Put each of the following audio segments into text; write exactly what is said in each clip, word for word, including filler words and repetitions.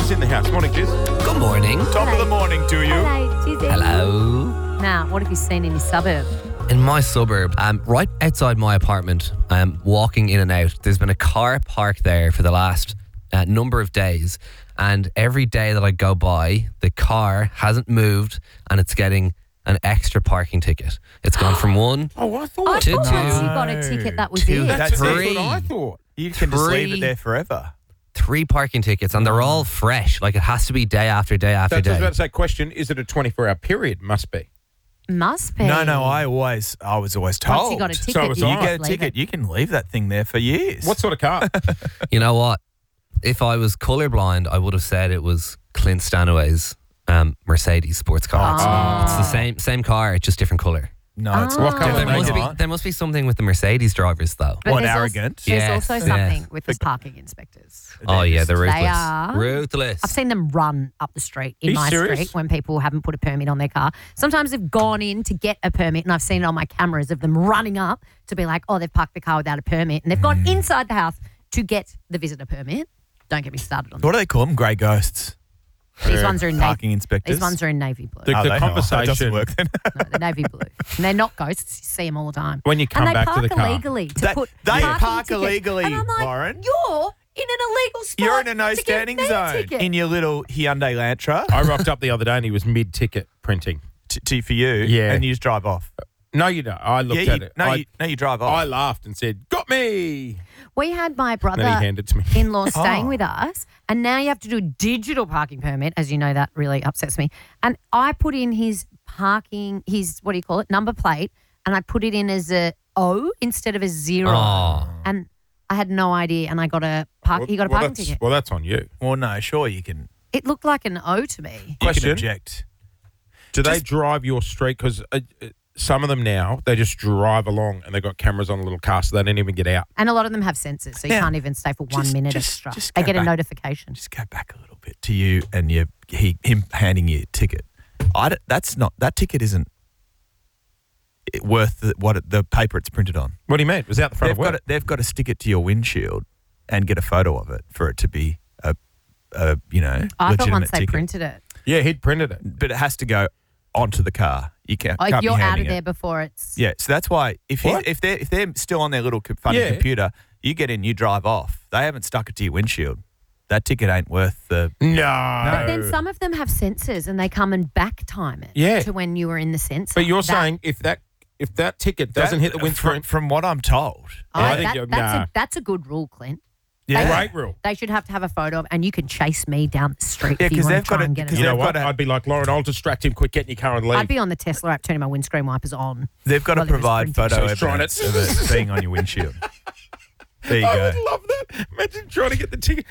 is in the house. Morning, Jiz. Good morning. Top of the morning to you. Hello, Jizzy. Hello. Now, what have you seen in your suburb? In my suburb, um, right outside my apartment, um, walking in and out, there's been a car parked there for the last uh, number of days. And every day that I go by, the car hasn't moved and it's getting an extra parking ticket. It's gone from one Oh, I I thought. Two, thought two. once you got a ticket, that was Two. it. That's, That's that's three. what I thought. You can just leave Three. it there forever. three parking tickets, and they're all fresh. Like, it has to be day after day after That's what I was day. about to say. Question, is it a twenty-four hour period? Must be. Must be. No, no, I always, I was always told. Once you got a ticket, So was you I. You just get a leave ticket, it. you can leave that thing there for years. What sort of car? You know what? If I was colourblind, I would have said it was Clint Stanaway's um, Mercedes sports car. It's, Ah. it's the same same car, it's just different colour. No, it's Ah. What colour There they must, got? be, there must be something with the Mercedes drivers, though. But What, there's arrogant? Also, there's Yes, also yeah. something with the parking inspectors. Oh, yeah, they're ruthless. They are. Ruthless. I've seen them run up the street in Are you my serious? street when people haven't put a permit on their car. Sometimes they've gone in to get a permit, and I've seen it on my cameras of them running up to be like, oh, they've parked the car without a permit, and they've gone Mm. inside the house to get the visitor permit. Don't get me started on that. What do they call them? Grey ghosts. These ones are in Parking navy. inspectors. These ones are in navy blue. The, Oh, the they- oh, conversation. that doesn't work then. No, they're navy blue. And they're not ghosts. You see them all the time. When you come and they back to park the car. illegally to They- put they parking park tickets. illegally, and I'm like, Lauren. You're in an illegal spot. You're in a no to get standing their zone ticket. in your little Hyundai Lantra I rocked up the other day and he was mid ticket printing. t- t- for you, Yeah. and you just drive off. No, you don't. I looked yeah, at you, it. no, I, you, no, you drive off. I laughed and said, "Got me!" We had my And then he brother handed it to me. in-law staying Oh. with us, and now you have to do a digital parking permit. As you know, that really upsets me. And I put in his parking, his what do you call it, number plate, and I put it in as a O instead of a zero. Oh. And I had no idea, and I got a park. Well, he got a well, parking that's, ticket. well, that's on you. well, no, sure you can. It looked like an O to me. You Question. can object. Do they Just- drive your street? Because uh, uh, some of them now, they just drive along and they've got cameras on a little car so they don't even get out. And a lot of them have sensors, so you Yeah. can't even stay for one Just- minute just- extra. just they go get a back. notification. Just go back a little bit to you and you, he, him handing you a ticket. I don't- that's not that ticket isn't it worth the, what it, the paper it's printed on. What do you mean? It was out the front They've of work. got, to, they've got to stick it to your windshield and get a photo of it for it to be a, a you know, I thought legitimate once they ticket. printed it, Yeah, he'd printed it. But it has to go onto the car. You can't, oh, can't you're be out handing of there it. before it's. Yeah, so that's why if he, What? if they if they're still on their little co- funny Yeah. computer, you get in, you drive off. They haven't stuck it to your windshield. That ticket ain't worth the. No. But then some of them have sensors, and they come and back time it Yeah. to when you were in the sensor. But you're That- saying if that if that ticket doesn't that- hit the windscreen, From, from what I'm told, Oh, I think that- you're- that's nah. a that's a good rule, Clint. yeah, great rule. They should have to have a photo of, and you can chase me down the street Yeah, if you 'cause want they've to try got and it- get because it. You they've know what? got a- I'd be like, Lauren, I'll distract him. Quick, get in your car and leave. I'd be on the Tesla app turning my windscreen wipers on. they've got to Well, it was provide printed. photo So he's trying evidence it. of it being on your windshield. There you I go. would love that. Imagine trying to get the ticket.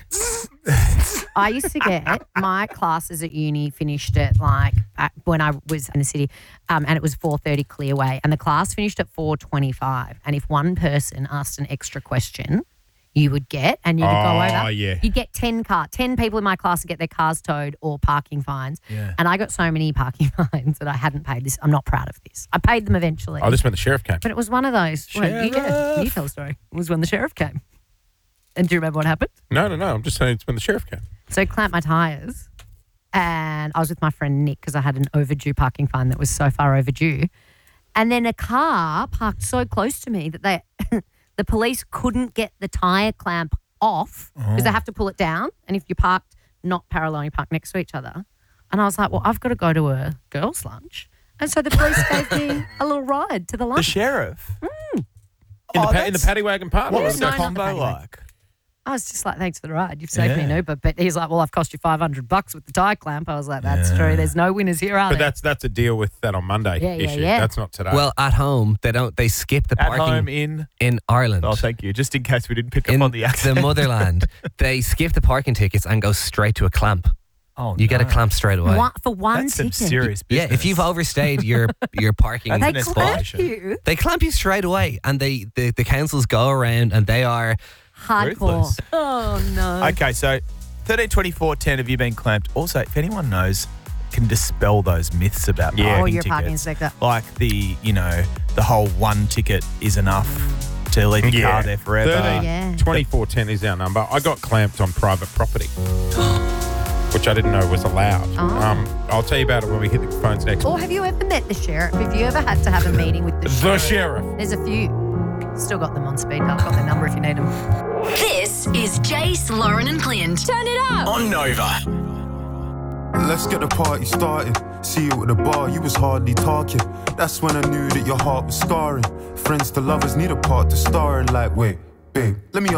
I used to get my classes at uni finished at like at, when I was in the city, um, and it was four thirty Clearway, and the class finished at four twenty-five. And if one person asked an extra question, you would get, and you would go Oh, over. yeah. You'd get ten car, ten people in my class to get their cars towed or parking fines. Yeah. And I got so many parking fines that I hadn't paid this. I'm not proud of this. I paid them eventually. Oh, this when the sheriff came. But it was one of those. Wait, you, yeah, you tell a story. It was when the sheriff came. And do you remember what happened? No, no, no. I'm just saying it's when the sheriff came. So I clamped my tyres, and I was with my friend Nick because I had an overdue parking fine that was so far overdue. And then a car parked so close to me that they, the police couldn't get the tyre clamp off because they have to pull it down. And if you parked not parallel, you park next to each other. And I was like, well, I've got to go to a girls' lunch. And so the police gave me a little ride to the The lunch. sheriff. In, Oh, the, pa- in the that's- paddy wagon park. What Yeah, was no, the not the combo paddy wagon. like? I was just like, thanks for the ride. You've saved me an Yeah. Uber. But he's like, well, I've cost you five hundred bucks with the tie clamp. I was like, that's Yeah. true. There's no winners here, are But there? that's that's a deal with that on Monday Yeah, yeah, issue. yeah. That's not today. Well, at home, they don't. They skip the At parking home in. in Ireland. Oh, thank you. Just in case we didn't pick in up on the accent. motherland, they skip the parking tickets and go straight to a clamp. Oh, You get a no. clamp straight away. One, for one That's some ticket. serious business. Yeah, if you've overstayed your your parking That's They an spot, clamp escalation. you. they clamp you straight away, and they the, the councils go around and they are Hardcore. Ruthless. Oh, no. Okay, so thirteen twenty-four ten, have you been clamped? Also, if anyone knows, can dispel those myths about Yeah. parking Or your tickets. parking inspector. Like the, you know, the whole one ticket is enough to leave your Yeah. car there forever. thirteen Yeah. twenty-four ten is our number. I got clamped on private property. which I didn't know was allowed. Oh. Um, I'll tell you about it when we hit the phones next. Or have you ever met the sheriff? Have you ever had to have a meeting with the, The sheriff? sheriff. There's a few. Still got them on speed dial. Got their number if you need them. This is Jace, Lauren and Clint. Turn it up. On Nova. Let's get the party started. See you at the bar, you was hardly talking. That's when I knew that your heart was scarring. Friends to lovers need a part to star in. Like, wait, babe, let me